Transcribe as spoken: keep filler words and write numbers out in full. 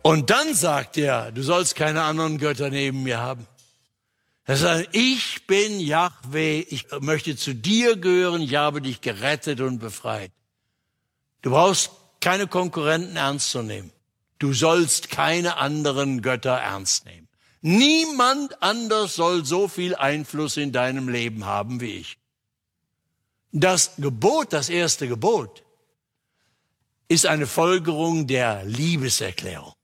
Und dann sagt er, du sollst keine anderen Götter neben mir haben. Er sagt, ich bin Jahwe, ich möchte zu dir gehören, ich habe dich gerettet und befreit. Du brauchst keine Konkurrenten ernst zu nehmen. Du sollst keine anderen Götter ernst nehmen. Niemand anders soll so viel Einfluss in deinem Leben haben wie ich. Das Gebot, das erste Gebot, ist eine Folgerung der Liebeserklärung.